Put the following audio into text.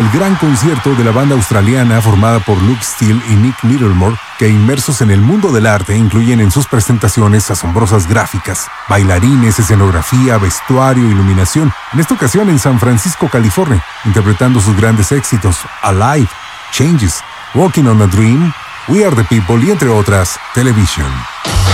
gran concierto de la banda australiana formada por Luke Steele y Nick Littlemore, que inmersos en el mundo del arte incluyen en sus presentaciones asombrosas gráficas, bailarines, escenografía, vestuario, iluminación, en esta ocasión en San Francisco, California, interpretando sus grandes éxitos Alive, Changes, Walking on a Dream, We Are the People y entre otras, Television.